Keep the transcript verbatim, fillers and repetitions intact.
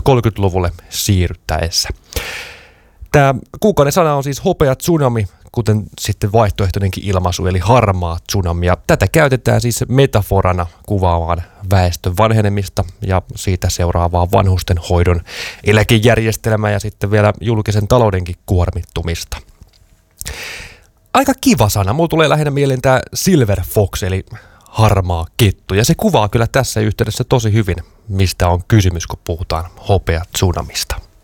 kaksituhattakolmekymmentäluvulle siirryttäessä. Tämä kuukauden sana on siis hopea tsunami, kuten sitten vaihtoehtoinenkin ilmaisu, eli harmaa tsunami. Ja tätä käytetään siis metaforana kuvaamaan väestön vanhenemista ja siitä seuraavaa vanhusten hoidon eläkejärjestelmää ja sitten vielä julkisen taloudenkin kuormittumista. Aika kiva sana. Mulla tulee lähinnä mieleen tämä Silver Fox, eli harmaa kettu. Ja se kuvaa kyllä tässä yhteydessä tosi hyvin, mistä on kysymys, kun puhutaan hopea tsunamista.